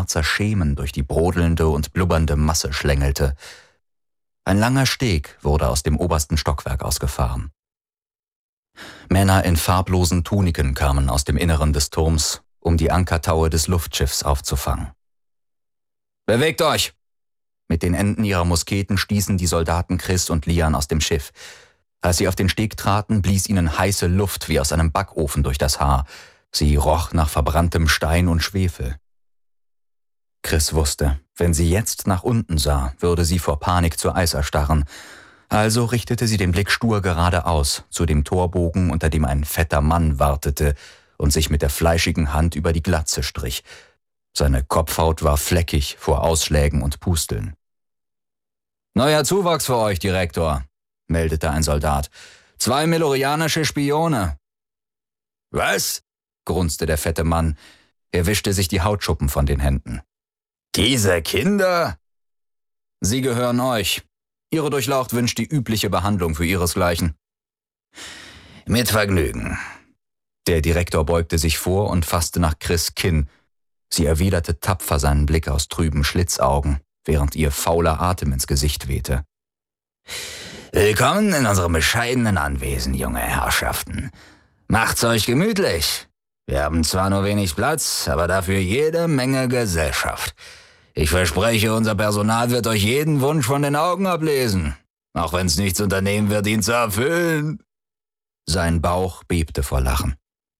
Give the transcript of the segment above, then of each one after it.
schwarzer Schemen durch die brodelnde und blubbernde Masse schlängelte. Ein langer Steg wurde aus dem obersten Stockwerk ausgefahren. Männer in farblosen Tuniken kamen aus dem Inneren des Turms, um die Ankertaue des Luftschiffs aufzufangen. »Bewegt euch!« Mit den Enden ihrer Musketen stießen die Soldaten Chris und Lian aus dem Schiff. Als sie auf den Steg traten, blies ihnen heiße Luft wie aus einem Backofen durch das Haar. Sie roch nach verbranntem Stein und Schwefel. Chris wusste, wenn sie jetzt nach unten sah, würde sie vor Panik zu Eis erstarren. Also richtete sie den Blick stur geradeaus zu dem Torbogen, unter dem ein fetter Mann wartete und sich mit der fleischigen Hand über die Glatze strich. Seine Kopfhaut war fleckig vor Ausschlägen und Pusteln. »Neuer Zuwachs für euch, Direktor«, meldete ein Soldat. »2 melorianische Spione.« »Was?« grunzte der fette Mann. Er wischte sich die Hautschuppen von den Händen. »Diese Kinder?« »Sie gehören euch. Ihre Durchlaucht wünscht die übliche Behandlung für ihresgleichen.« »Mit Vergnügen.« Der Direktor beugte sich vor und fasste nach Chris' Kinn. Sie erwiderte tapfer seinen Blick aus trüben Schlitzaugen, während ihr fauler Atem ins Gesicht wehte. »Willkommen in unserem bescheidenen Anwesen, junge Herrschaften. Macht's euch gemütlich. Wir haben zwar nur wenig Platz, aber dafür jede Menge Gesellschaft. Ich verspreche, unser Personal wird euch jeden Wunsch von den Augen ablesen, auch wenn es nichts unternehmen wird, ihn zu erfüllen.« Sein Bauch bebte vor Lachen.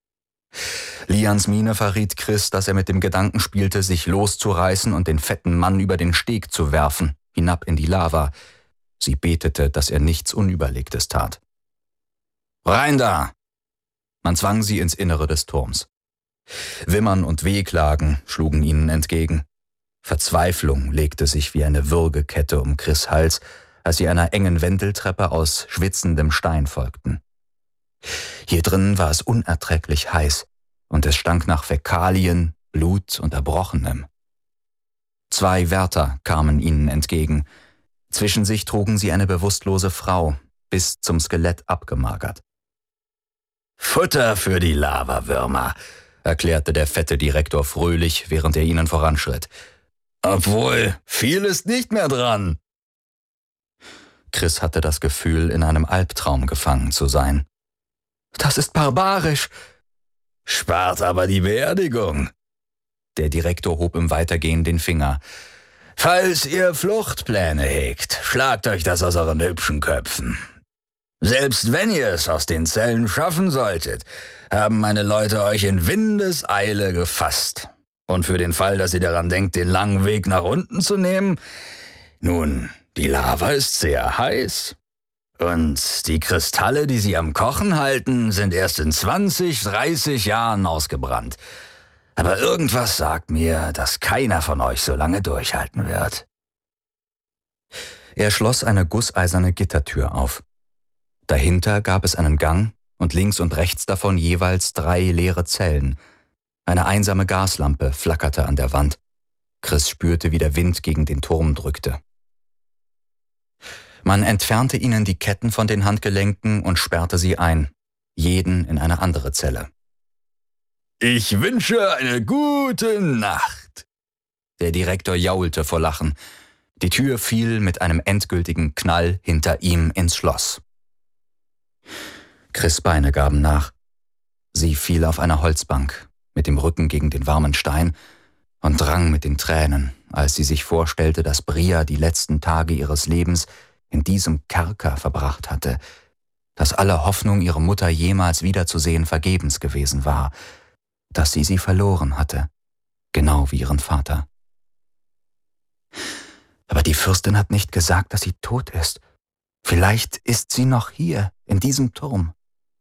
Lians Miene verriet Chris, dass er mit dem Gedanken spielte, sich loszureißen und den fetten Mann über den Steg zu werfen, hinab in die Lava. Sie betete, dass er nichts Unüberlegtes tat. »Rein da!« Man zwang sie ins Innere des Turms. Wimmern und Wehklagen schlugen ihnen entgegen. Verzweiflung legte sich wie eine Würgekette um Chris' Hals, als sie einer engen Wendeltreppe aus schwitzendem Stein folgten. Hier drinnen war es unerträglich heiß und es stank nach Fäkalien, Blut und Erbrochenem. 2 Wärter kamen ihnen entgegen. Zwischen sich trugen sie eine bewusstlose Frau, bis zum Skelett abgemagert. »Futter für die Lavawürmer«, erklärte der fette Direktor fröhlich, während er ihnen voranschritt. »Obwohl, viel ist nicht mehr dran.« Chris hatte das Gefühl, in einem Albtraum gefangen zu sein. »Das ist barbarisch!« »Spart aber die Beerdigung!« Der Direktor hob im Weitergehen den Finger. »Falls ihr Fluchtpläne hegt, schlagt euch das aus euren hübschen Köpfen. Selbst wenn ihr es aus den Zellen schaffen solltet, haben meine Leute euch in Windeseile gefasst. Und für den Fall, dass ihr daran denkt, den langen Weg nach unten zu nehmen, nun, die Lava ist sehr heiß. Und die Kristalle, die sie am Kochen halten, sind erst in 20, 30 Jahren ausgebrannt. Aber irgendwas sagt mir, dass keiner von euch so lange durchhalten wird.« Er schloss eine gusseiserne Gittertür auf. Dahinter gab es einen Gang und links und rechts davon jeweils 3 leere Zellen. Eine einsame Gaslampe flackerte an der Wand. Chris spürte, wie der Wind gegen den Turm drückte. Man entfernte ihnen die Ketten von den Handgelenken und sperrte sie ein, jeden in eine andere Zelle. »Ich wünsche eine gute Nacht.« Der Direktor jaulte vor Lachen. Die Tür fiel mit einem endgültigen Knall hinter ihm ins Schloss. Chris' Beine gaben nach. Sie fiel auf einer Holzbank, mit dem Rücken gegen den warmen Stein, und rang mit den Tränen, als sie sich vorstellte, dass Bria die letzten Tage ihres Lebens in diesem Kerker verbracht hatte, dass alle Hoffnung, ihre Mutter jemals wiederzusehen, vergebens gewesen war, dass sie verloren hatte, genau wie ihren Vater. Aber die Fürstin hat nicht gesagt, dass sie tot ist. Vielleicht ist sie noch hier, in diesem Turm.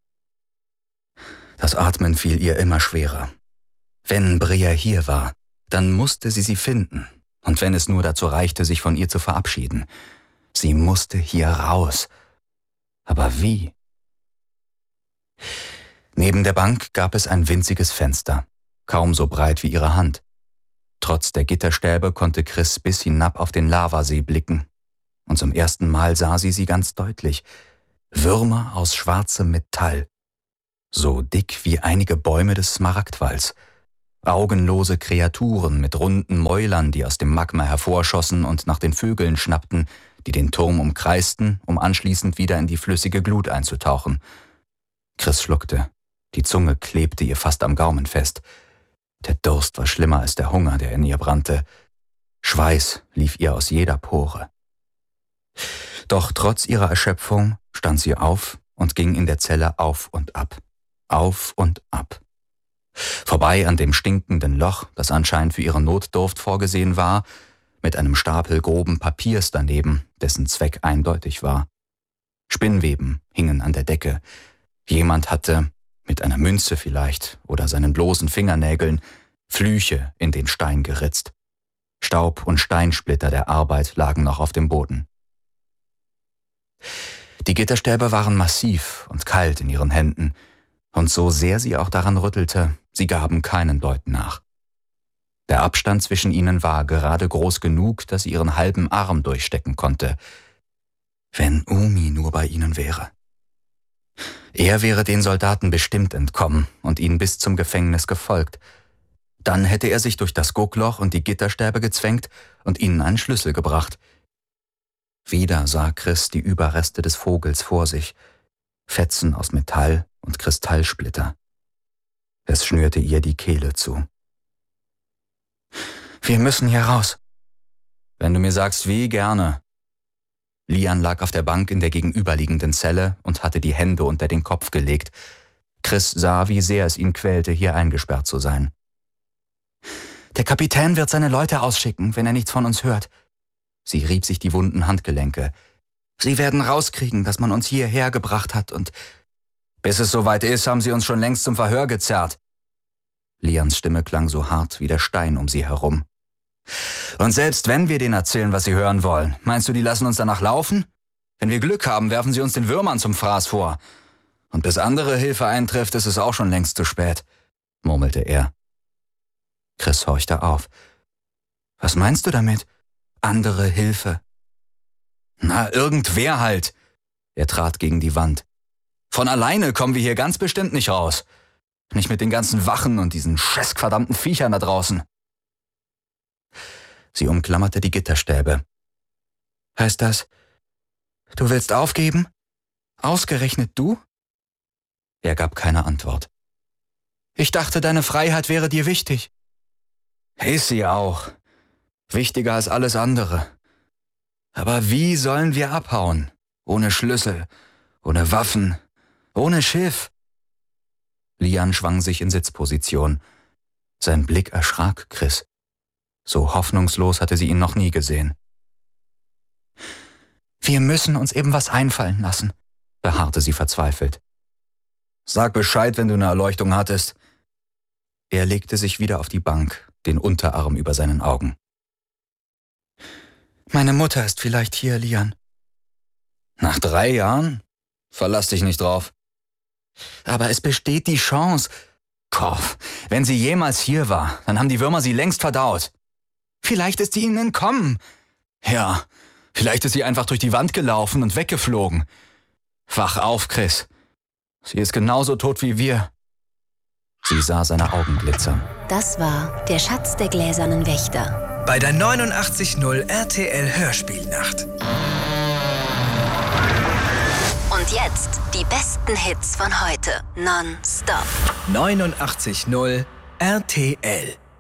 Das Atmen fiel ihr immer schwerer. Wenn Bria hier war, dann musste sie finden. Und wenn es nur dazu reichte, sich von ihr zu verabschieden. Sie musste hier raus. Aber wie? Neben der Bank gab es ein winziges Fenster, kaum so breit wie ihre Hand. Trotz der Gitterstäbe konnte Chris bis hinab auf den Lavasee blicken. Und zum ersten Mal sah sie ganz deutlich. Würmer aus schwarzem Metall. So dick wie einige Bäume des Smaragdwalds. Augenlose Kreaturen mit runden Mäulern, die aus dem Magma hervorschossen und nach den Vögeln schnappten, die den Turm umkreisten, um anschließend wieder in die flüssige Glut einzutauchen. Chris schluckte. Die Zunge klebte ihr fast am Gaumen fest. Der Durst war schlimmer als der Hunger, der in ihr brannte. Schweiß lief ihr aus jeder Pore. Doch trotz ihrer Erschöpfung stand sie auf und ging in der Zelle auf und ab. Auf und ab. Vorbei an dem stinkenden Loch, das anscheinend für ihre Notdurft vorgesehen war, mit einem Stapel groben Papiers daneben, dessen Zweck eindeutig war. Spinnweben hingen an der Decke. Jemand hatte, mit einer Münze vielleicht oder seinen bloßen Fingernägeln, Flüche in den Stein geritzt. Staub und Steinsplitter der Arbeit lagen noch auf dem Boden. Die Gitterstäbe waren massiv und kalt in ihren Händen, und so sehr sie auch daran rüttelte, sie gaben keinen Deut nach. Der Abstand zwischen ihnen war gerade groß genug, dass sie ihren halben Arm durchstecken konnte. Wenn Umi nur bei ihnen wäre. Er wäre den Soldaten bestimmt entkommen und ihnen bis zum Gefängnis gefolgt. Dann hätte er sich durch das Guckloch und die Gitterstäbe gezwängt und ihnen einen Schlüssel gebracht. Wieder sah Chris die Überreste des Vogels vor sich, Fetzen aus Metall und Kristallsplitter. Es schnürte ihr die Kehle zu. »Wir müssen hier raus.« »Wenn du mir sagst, wie, gerne.« Lian lag auf der Bank in der gegenüberliegenden Zelle und hatte die Hände unter den Kopf gelegt. Chris sah, wie sehr es ihn quälte, hier eingesperrt zu sein. »Der Kapitän wird seine Leute ausschicken, wenn er nichts von uns hört.« Sie rieb sich die wunden Handgelenke. »Sie werden rauskriegen, dass man uns hierher gebracht hat und...« »Bis es soweit ist, haben sie uns schon längst zum Verhör gezerrt.« Lians Stimme klang so hart wie der Stein um sie herum. »Und selbst wenn wir denen erzählen, was sie hören wollen, meinst du, die lassen uns danach laufen? Wenn wir Glück haben, werfen sie uns den Würmern zum Fraß vor. Und bis andere Hilfe eintrifft, ist es auch schon längst zu spät«, murmelte er. Chris horchte auf. »Was meinst du damit? Andere Hilfe?« »Na, irgendwer halt.« Er trat gegen die Wand. »Von alleine kommen wir hier ganz bestimmt nicht raus. Nicht mit den ganzen Wachen und diesen scheißverdammten Viechern da draußen.« Sie umklammerte die Gitterstäbe. »Heißt das, du willst aufgeben? Ausgerechnet du?« Er gab keine Antwort. »Ich dachte, deine Freiheit wäre dir wichtig.« »Ist sie auch. Wichtiger als alles andere. Aber wie sollen wir abhauen? Ohne Schlüssel, ohne Waffen, ohne Schiff?« Lian schwang sich in Sitzposition. Sein Blick erschrak Chris. So hoffnungslos hatte sie ihn noch nie gesehen. »Wir müssen uns eben was einfallen lassen«, beharrte sie verzweifelt. »Sag Bescheid, wenn du eine Erleuchtung hattest.« Er legte sich wieder auf die Bank, den Unterarm über seinen Augen. »Meine Mutter ist vielleicht hier, Lian.« »Nach 3 Jahren? Verlass dich nicht drauf.« »Aber es besteht die Chance. Kopf, wenn sie jemals hier war, dann haben die Würmer sie längst verdaut. Vielleicht ist sie ihnen entkommen. Ja, vielleicht ist sie einfach durch die Wand gelaufen und weggeflogen. Wach auf, Chris. Sie ist genauso tot wie wir.« Sie sah seine Augen glitzern. Das war Der Schatz der gläsernen Wächter. Bei der 89.0 RTL Hörspielnacht. Und jetzt die besten Hits von heute. Non-stop. 89.0 RTL.